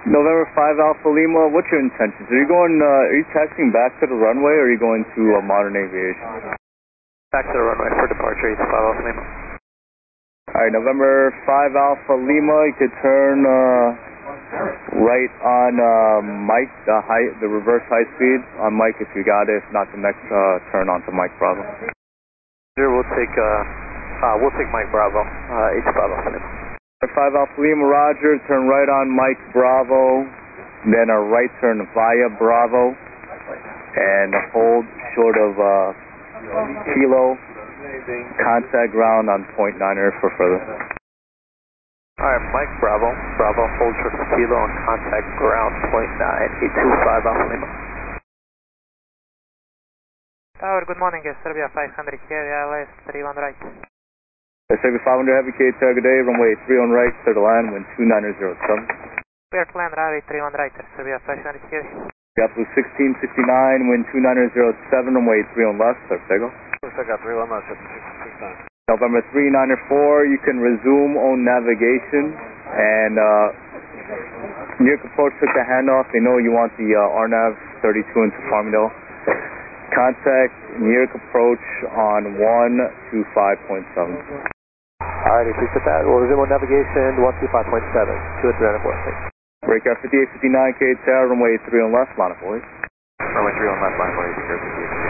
November 5 Alpha Lima, what's your intentions? Are you taxiing back to the runway or are you going to Modern Aviation? Back to the runway for departure, 5 Alpha Lima. Alright, November 5 Alpha Lima, you could turn right on Mike, the reverse high speed on Mike if you got it. If not, the next turn onto Mike Bravo. Sure, we'll take Mike Bravo, 5 Alpha Lima. 5 Alpha Lima, roger, turn right on Mike Bravo, then a right turn via Bravo, and hold short of Kilo, contact ground on .9er for further. Alright, Mike Bravo, hold short of Kilo and contact ground .9, 825 Alpha Lima. Tower, good morning, Serbia 500 here, ILS 31 right. Serbia 500 Heavy KTR, good day, runway 3 on right, clear the line, wind 2907. Clear to land, runway 31 right, Serbia 500 here. Got blue 1669, wind 2907, runway 3 on left, Sarcego. Got 31 left, 1669. November 394, you can resume on navigation, and New York approach took the handoff, they know you want the RNAV 32 into Farmingdale. Contact New York approach on 125.7. Alrighty, appreciate that. We'll resume on navigation, 125.7, 2 3 4, thanks. Breakout 5859 KTR, runway 3 on left, line of voice. Runway 3 on left, line of voice,